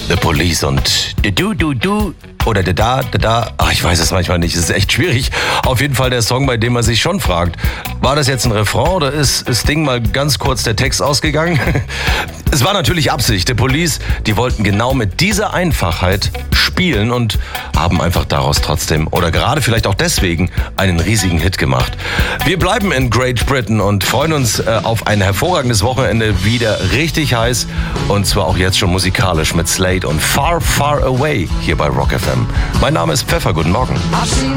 The Police und du oder da. Ach, ich weiß es manchmal nicht, es ist echt schwierig. Auf jeden Fall der Song, bei dem man sich schon fragt, war das jetzt ein Refrain oder ist das Ding mal ganz kurz der Text ausgegangen? Es war natürlich Absicht. The Police, die wollten genau mit dieser Einfachheit spielen und haben einfach daraus trotzdem oder gerade vielleicht auch deswegen einen riesigen Hit gemacht. Wir bleiben in Great Britain und freuen uns auf ein hervorragendes Wochenende, wieder richtig heiß und zwar auch jetzt schon musikalisch mit Slade und Far, Far Away hier bei Rock FM. Mein Name ist Pfeffer, guten Morgen.